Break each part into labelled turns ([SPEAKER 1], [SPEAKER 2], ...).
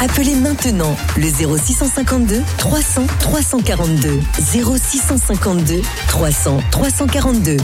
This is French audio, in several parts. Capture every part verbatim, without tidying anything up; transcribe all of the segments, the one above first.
[SPEAKER 1] Appelez maintenant le zéro six cent cinquante-deux trois cents trois cent quarante-deux. zéro six cent cinquante-deux trois cents trois cent quarante-deux.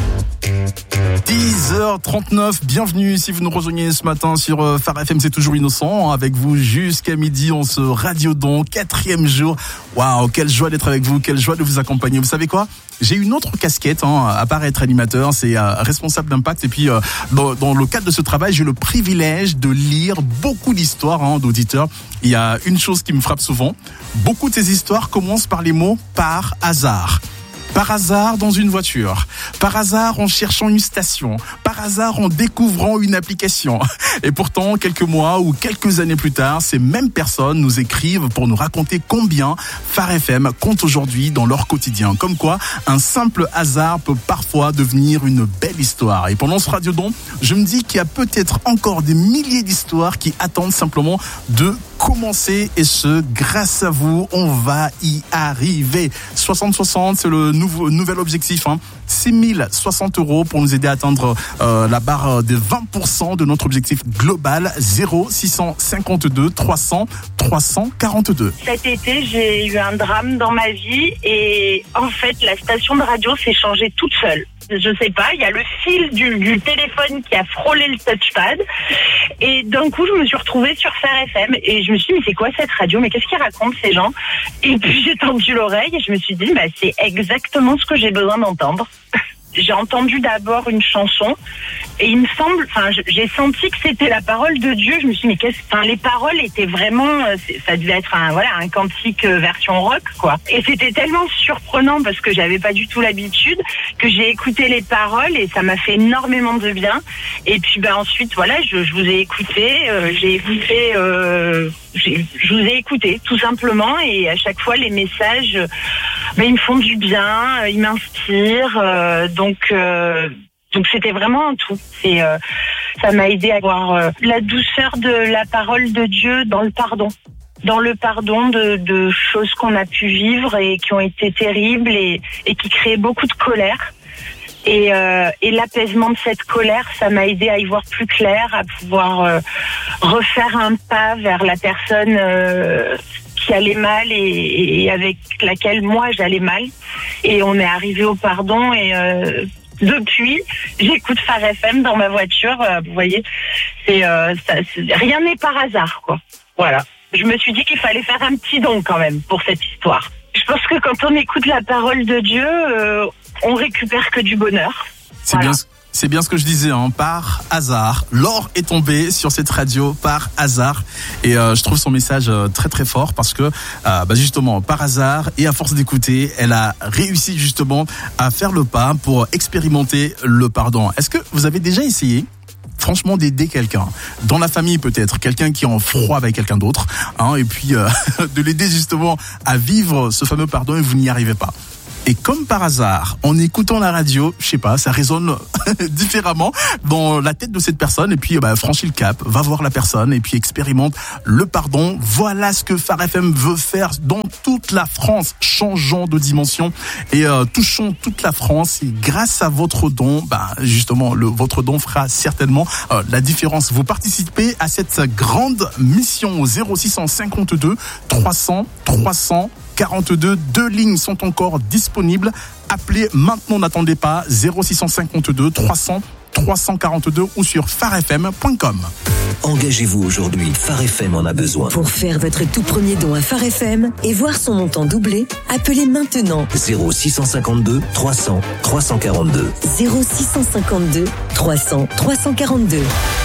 [SPEAKER 2] dix heures trente-neuf, bienvenue si vous nous rejoignez ce matin sur euh, Phare F M, c'est toujours innocent, avec vous jusqu'à midi, on se radiodon, quatrième jour. Waouh, quelle joie d'être avec vous, quelle joie de vous accompagner. Vous savez quoi ? J'ai une autre casquette, hein, à part être animateur, c'est euh, responsable d'impact. Et puis, euh, dans, dans le cadre de ce travail, j'ai le privilège de lire beaucoup d'histoires hein, d'auditeurs. Il y a une chose qui me frappe souvent. Beaucoup de ces histoires commencent par les mots « par hasard ». Par hasard dans une voiture, par hasard en cherchant une station, par hasard en découvrant une application. Et pourtant, quelques mois ou quelques années plus tard, ces mêmes personnes nous écrivent pour nous raconter combien Phare F M compte aujourd'hui dans leur quotidien. Comme quoi, un simple hasard peut parfois devenir une belle histoire. Et pendant ce radiodon, je me dis qu'il y a peut-être encore des milliers d'histoires qui attendent simplement de commencer. Et ce, grâce à vous, on va y arriver. soixante soixante, c'est le nouveau, nouvel objectif. Hein. six mille soixante euros pour nous aider à atteindre euh, la barre des vingt pour cent de notre objectif global. zéro six cent cinquante-deux trois cents trois cent quarante-deux.
[SPEAKER 3] Cet été, j'ai eu un drame dans ma vie et en fait, la station de radio s'est changée toute seule. Je sais pas, il y a le fil du, du téléphone qui a frôlé le touchpad et d'un coup je me suis retrouvée sur Phare F M et je me suis dit mais c'est quoi cette radio, mais qu'est-ce qu'ils racontent ces gens? Et puis j'ai tendu l'oreille et je me suis dit bah c'est exactement ce que j'ai besoin d'entendre. J'ai entendu d'abord une chanson et il me semble, enfin, j'ai senti que c'était la parole de Dieu. Je me suis dit, mais qu'est-ce, enfin, les paroles étaient vraiment, ça devait être un, voilà, un cantique version rock, quoi. Et c'était tellement surprenant parce que j'avais pas du tout l'habitude que j'ai écouté les paroles et ça m'a fait énormément de bien. Et puis, ben, ensuite, voilà, je, je vous ai écouté, euh, j'ai écouté, euh, j'ai, je vous ai écouté, tout simplement. Et à chaque fois, les messages, ben, ils me font du bien, ils m'inspirent, euh, donc, euh, Donc c'était vraiment un tout. C'est, euh, ça m'a aidé à voir euh, la douceur de la parole de Dieu dans le pardon. Dans le pardon de, de choses qu'on a pu vivre et qui ont été terribles et, et qui créaient beaucoup de colère. Et, euh, et l'apaisement de cette colère, ça m'a aidé à y voir plus clair, à pouvoir euh, refaire un pas vers la personne euh, qui allait mal et, et avec laquelle moi j'allais mal. Et on est arrivé au pardon et... Euh, Depuis, j'écoute Phare F M dans ma voiture. Euh, vous voyez, c'est, euh, ça, c'est rien n'est par hasard, quoi. Voilà. Je me suis dit qu'il fallait faire un petit don quand même pour cette histoire. Je pense que quand on écoute la parole de Dieu, euh, on récupère que du bonheur.
[SPEAKER 2] C'est voilà. bien. C'est bien ce que je disais, hein, par hasard. L'or est tombé sur cette radio par hasard. Et euh, je trouve son message euh, très très fort parce que euh, bah justement, par hasard et à force d'écouter, elle a réussi justement à faire le pas pour expérimenter le pardon. Est-ce que vous avez déjà essayé franchement d'aider quelqu'un dans la famille, peut-être quelqu'un qui est en froid avec quelqu'un d'autre, hein, et puis euh, de l'aider justement à vivre ce fameux pardon et vous n'y arrivez pas? Et comme par hasard, en écoutant la radio, je sais pas, ça résonne différemment dans la tête de cette personne. Et puis, bah, franchis le cap, va voir la personne et puis expérimente le pardon. Voilà ce que Phare F M veut faire dans toute la France. Changeons de dimension et euh, touchons toute la France. Et grâce à votre don, bah, justement, le, votre don fera certainement euh, la différence. Vous participez à cette grande mission au zéro six cent cinquante-deux trois cents trois cents quarante-deux. Deux lignes sont encore disponibles. Appelez maintenant, n'attendez pas. zéro six cent cinquante-deux trois cents trois cent quarante-deux ou sur phare f m point com.
[SPEAKER 4] Engagez-vous aujourd'hui, Phare F M en a besoin.
[SPEAKER 1] Pour faire votre tout premier don à Phare F M et voir son montant doubler, appelez maintenant
[SPEAKER 4] zéro six cent cinquante-deux trois cents trois cent quarante-deux.
[SPEAKER 1] zéro six cent cinquante-deux trois cents trois cent quarante-deux.